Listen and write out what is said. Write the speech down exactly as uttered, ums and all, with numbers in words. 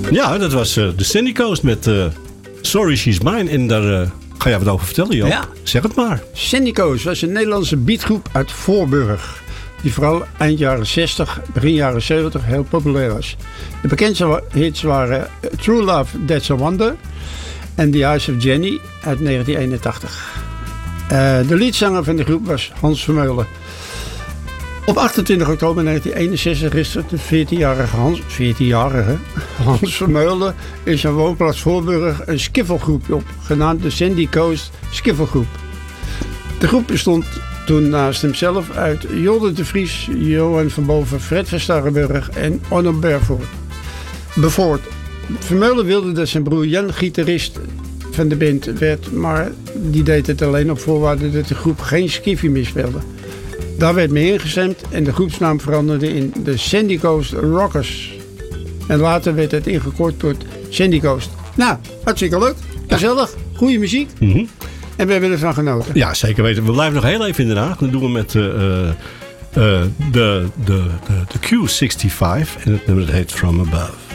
Ja, dat was uh, de Sandy Coast met uh, Sorry She's Mine. En daar uh, ga jij wat over vertellen, Joop. Ja. Zeg het maar. Sandy Coast was een Nederlandse beatgroep uit Voorburg. Die vooral eind jaren zestig, begin jaren zeventig heel populair was. De bekendste hits waren True Love, That's a Wonder. En The Eyes of Jenny uit negentien eenentachtig. Uh, de liedzanger van de groep was Hans Vermeulen. Op achtentwintig oktober negentien eenenzestig richtte de veertienjarige Hans, veertienjarige Hans Vermeulen in zijn woonplaats Voorburg een skiffelgroep op, genaamd de Sandy Coast Skiffelgroep. De groep bestond toen naast hemzelf uit Jolde de Vries, Johan van Boven, Fred van Starrenburg en Onno Bevoort. Vermeulen wilde dat zijn broer Jan gitarist van de band werd, maar die deed het alleen op voorwaarde dat de groep geen skiffie meer speelde. Daar werd mee ingestemd en de groepsnaam veranderde in de Sandy Coast Rockers. En later werd het ingekort tot Sandy Coast. Nou, hartstikke leuk. Gezellig. Goede muziek. Mm-hmm. En we hebben ervan genoten. Ja, zeker weten. We blijven nog heel even in Den Haag. Dat doen we met uh, uh, de, de, de, de Q zesenzestig. En het nummer dat heet From Above.